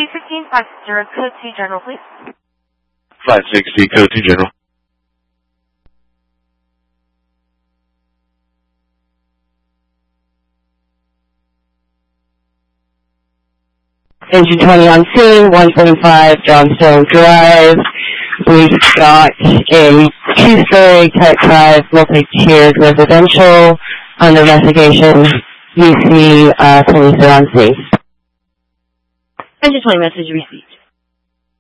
C-1550, code C general, please. 560, code C general. Engine 20 on scene, 145 Johnstone Drive. We've got a two-story Type 5 multi-tiered residential under investigation. UC police are on scene. Engine 20 message received.